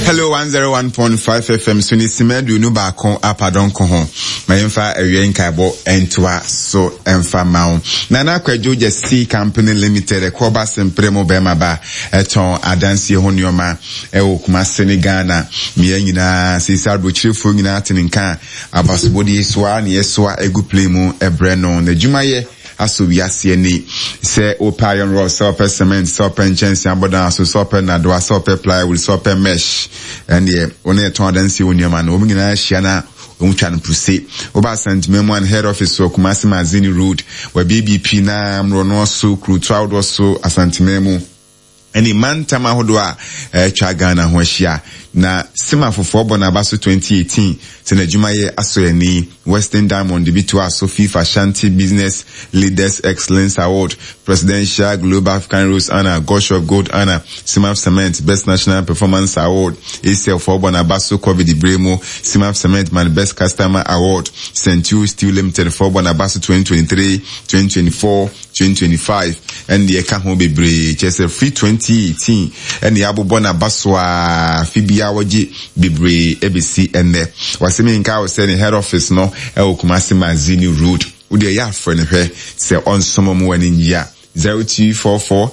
Hello 101.5 FM Suni Simedu no ba kon apadon ko ho. Mayemfa ewie nkaibo entwa so emfa mawo. Nana Kwadwo Jesse Company Limited ekoba sempre mo be maba eton adansi ho nioma ewo kuma Senegal miye nyina sisarbo chirefo nyina ateninka abasbodi soa ne yesoa egu play mu ebre no na dwumaye aso wiase ni se Oparion Rock super cement super chance abodan so super na do super plywood super mesh and ye one eton adansi ho nioma na omnyina hia na umchan puse oba sentiment one head office so Kumasi Mazini Road where BBP na mrono so crew trial so asantimemu any man tama hodwa Chagana ho hia na sima fofo bo na baso 2018 sena jumaye asoyani Western Diamond bitu aso FIFA Shanty Business Leaders Excellence Award Presidential Global African Rose Honor Gosh of Gold Honor Simaf Cement Best National Performance Award ACL for bo na baso COVID Bremo Simaf Cement Man Best Customer Award Century Steel Limited for bo na baso 2023 2024 2025 and the account be bre just a free 2018 and the abo na baswa fibia waji bibre ABC and there was nka was saying head office no Kumasi Mazini Road udi ya friend he say on some mo wani ya 0244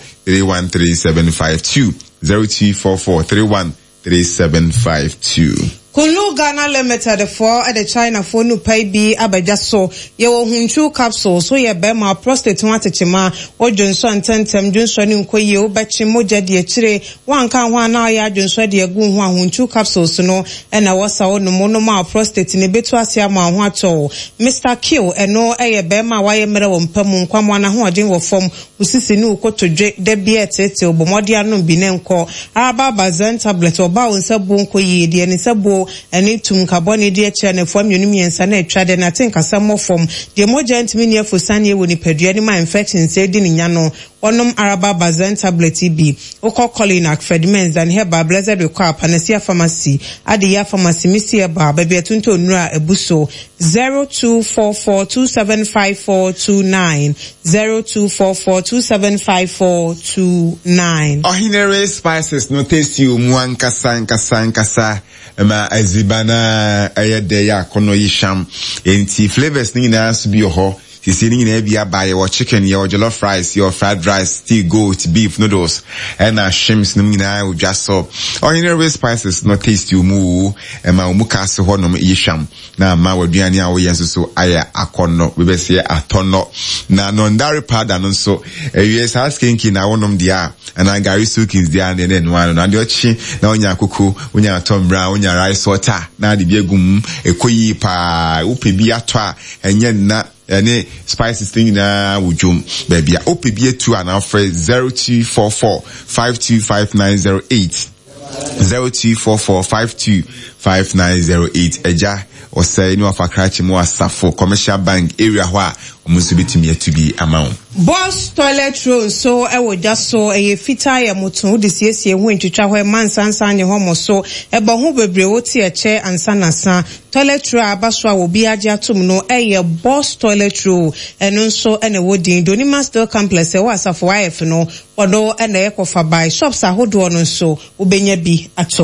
313752 0244 313752 Kunu Ghana Limited for at the China for no pay be abajaso ye wo hunchu capsule so ye be ma prostate watechima o Johnson tentem Johnson nkoye obachi moja de chire wanka ho na ya Johnson de egu ho hunchu capsules no na wasa wo no mo ma prostate ne betu ase ama ho ato Mr. Q eno ye be ma waye mere wo mpamu nkwamo na ho odin wo fom usisi ni ukotodwe de bia tete obomodi anu bi ne nko aba bazan tablet oba wonsa bu nkoye de ni sabo eni tum carbon de eche na fam yonu miensa na etwa de na tinka samo fom de moja ntimi ne afusane wo ni padua ni ma infection se di ni nya no onom araba bazan tablet bi okọ Colinac Fedmens and herba blessed with kwa Panacea Pharmacy ade ya pharmacy misi eba bebe tunto onura ebuso 0244275429 0244275429 Ohinere Spices no taste you nkasa ma azibana ayede ya kono yisham enti flavors ni na so bi ho sisi ni na bia ba your chicken your jollof rice your fried rice stew goat beef noodles and shrimps ni na o jaso Ohinere Spices no taste you mu ma umuka se ho no yisham na ma waduane a wo yenso so aya akono we be se atono na nondare powder no so yes asking na wonom dia and I gary soakings dia and then one na de ochi na onya akoko onya tom brown onya rice water na de biegum ekoyi pa upebi ato a enye na any spices thing na wujum baby opebi etu and afre 0244 525908 0244 525908 eja or say no afakrachi mo asafo commercial bank area ho a omusubitimi atubi amount Boss toilet roll so I would just so a fita ya mutu this yes ye win to try man sansan your homo so a bahu bebre woti a chair and sanasa toilet roll abaswa will be aja tumno a boss toilet roll and also and a wooding Donima still complex a was of wife no or no and a echo for buy shops a hood one so ubenya be at all.